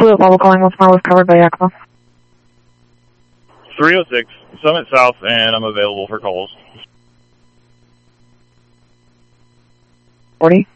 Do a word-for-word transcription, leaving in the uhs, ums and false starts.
Blue Apollo calling once more was covered by Yakima. three oh six, Summit South, and I'm available for calls. forty.